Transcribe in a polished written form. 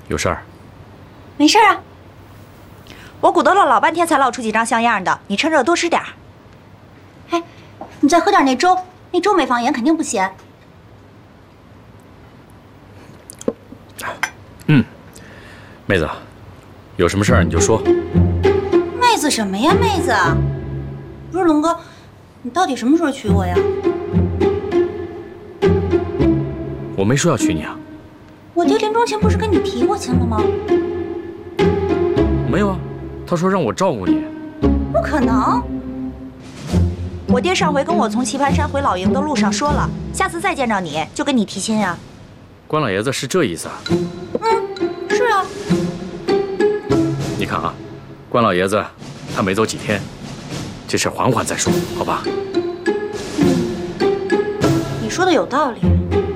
有事儿？ 没事啊。我鼓捣了老半天才捞出几张像样的，你趁热多吃点儿。哎，你再喝点那粥，那粥没放盐，肯定不咸。 妹子，有什么事儿你就说。 妹子什么呀，妹子？不是龙哥，你到底什么时候娶我呀？ 我没说要娶你啊。 我爹临终前不是跟你提过亲了吗？ 没有啊，他说让我照顾你。 不可能。我爹上回跟我从棋盘山回老营的路上说了，下次再见着你就跟你提亲呀。 关老爷子是这意思啊？ 是啊。 你看啊，关老爷子他没走几天，这事缓缓再说，好吧？ 你说的有道理。